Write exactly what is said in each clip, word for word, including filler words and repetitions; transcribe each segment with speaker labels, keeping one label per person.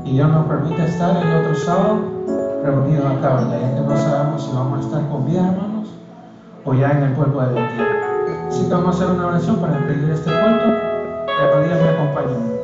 Speaker 1: y Dios nos permite estar el otro sábado reunidos acá, ¿verdad? Ya que no sabemos si vamos a estar con vida, hermanos, o ya en el polvo de la tierra. Así que vamos a hacer una oración para despedir este culto. De rodillas me acompañan.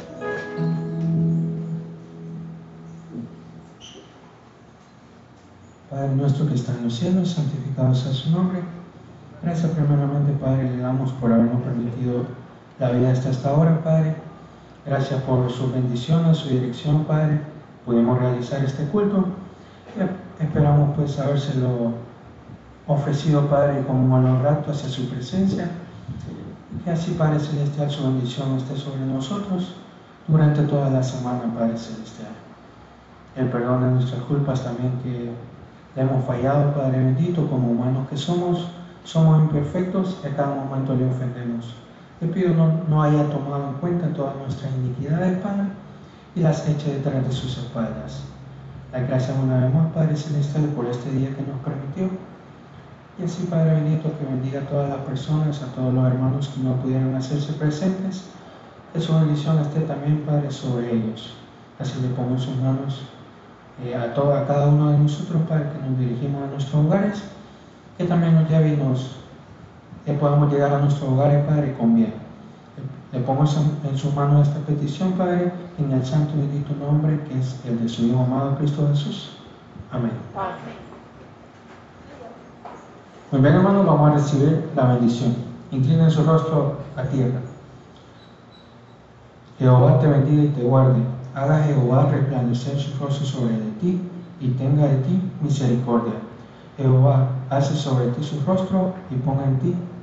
Speaker 1: Padre nuestro que está en los cielos, santificado sea su nombre. Gracias primeramente, Padre, le damos por habernos permitido la vida hasta esta hora, Padre. Gracias por sus bendiciones, su dirección, Padre. Pudimos realizar este culto. Esperamos pues habérselo ofrecido, Padre, como un olor grato hacia su presencia. Y que así, Padre Celestial, su bendición esté sobre nosotros durante toda la semana, Padre Celestial. El perdón de nuestras culpas también que le hemos fallado, Padre bendito, como humanos que somos, somos imperfectos y a cada momento le ofendemos. Te pido no, no haya tomado en cuenta todas nuestras iniquidades, Padre, y las eche detrás de sus espaldas. La gracias una vez más, Padre Celestial, por este día que nos permitió. Y así, Padre bendito, que bendiga a todas las personas, a todos los hermanos que no pudieron hacerse presentes, que su bendición esté también, Padre, sobre ellos. Así le pongo en sus manos eh, a, todo, a cada uno de nosotros, Padre, que nos dirigimos a nuestros hogares, que también nos lleve y nos, que podamos llegar a nuestros hogares, Padre, con bien. Le, le pongo en, en sus manos esta petición, Padre, en el santo y bendito nombre que es el de su Hijo amado Cristo Jesús. Amén. Amén. Muy bien, hermanos, vamos a recibir la bendición. Inclinen su rostro a tierra. Jehová te bendiga y te guarde. Haga Jehová resplandecer su rostro sobre de ti y tenga de ti misericordia. Jehová hace sobre ti su rostro y ponga en ti